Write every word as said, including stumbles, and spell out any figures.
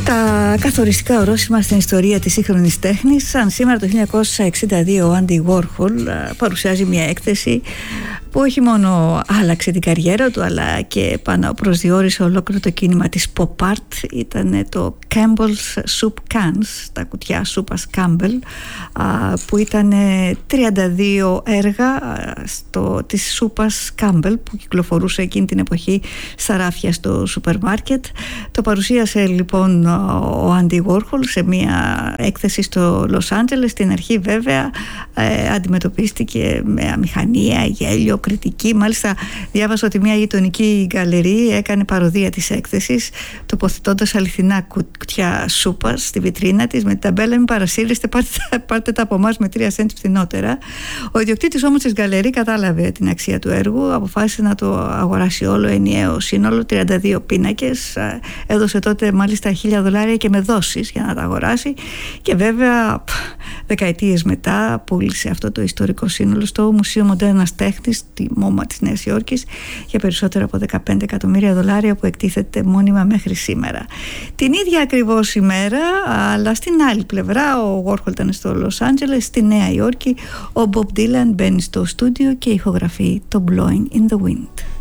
Τα καθοριστικά ορόσημα στην ιστορία της σύγχρονης τέχνης. Σαν σήμερα το χίλια εννιακόσια εξήντα δύο ο Άντι Βόρχολ παρουσιάζει μια έκθεση που όχι μόνο άλλαξε την καριέρα του, αλλά και πάνω προσδιορίσε ολόκληρο το κίνημα της pop art. Ήταν το Campbell's Soup Cans, τα κουτιά σούπας Campbell, που ήταν τριάντα δύο έργα στο, της σούπας Campbell που κυκλοφορούσε εκείνη την εποχή στα ράφια στο σούπερ μάρκετ. Το παρουσίασε λοιπόν ο Άντι Βόρχολ σε μια έκθεση στο Λος Άντζελες. Στην αρχή βέβαια ε, αντιμετωπίστηκε με αμηχανία, γέλιο, κριτική. Μάλιστα διάβασα ότι μια γειτονική γκαλερί έκανε παροδία της έκθεσης, τοποθετώντας αληθινά κουτιά σούπας στη βιτρίνα της με την ταμπέλα «Μην παρασύρεστε, πάρτε, πάρτε τα από εμάς με τρία σέντ φθηνότερα». Ο ιδιοκτήτης όμως της γκαλερί κατάλαβε την αξία του έργου, αποφάσισε να το αγοράσει όλο ενιαίο σύνολο, τριάντα δύο πίνακες. Έδωσε τότε μάλιστα χίλια δολάρια και με δόσεις για να τα αγοράσει, και βέβαια δεκαετίες μετά πούλησε αυτό το ιστορικό σύνολο στο Μουσείο Μοντέρνας Τέχνης, τη μόμα της Νέας Υόρκης, για περισσότερα από δεκαπέντε εκατομμύρια δολάρια, που εκτίθεται μόνιμα μέχρι σήμερα. Την ίδια ακριβώς ημέρα, αλλά στην άλλη πλευρά, ο Βόρχολ ήταν στο Λος Άντζελες, στη Νέα Υόρκη ο Μπομπ Ντίλαν μπαίνει στο στούντιο και ηχογραφεί το Blowing in the Wind.